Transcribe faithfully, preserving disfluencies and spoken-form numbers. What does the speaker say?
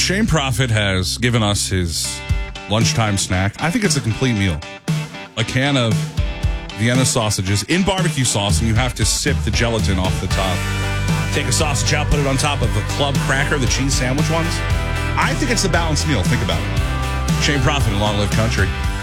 Shane Prophet has given us his lunchtime snack. I think it's a complete meal. A can of Vienna sausages in barbecue sauce, and you have to sip the gelatin off the top. Take a sausage out, put it on top of a club cracker, the cheese sandwich ones. I think it's a balanced meal. Think about it. Shane Prophet in Long Live Country.